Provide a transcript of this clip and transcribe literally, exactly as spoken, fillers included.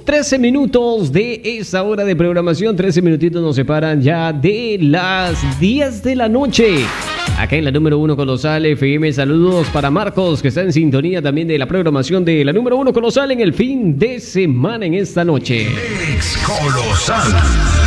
trece minutos de esa hora de programación. trece minutitos nos separan ya de las diez de la noche. Acá en la número uno Colosal F M, saludos para Marcos, que está en sintonía también de la programación de la número uno Colosal en el fin de semana en esta noche. Ex Colosal.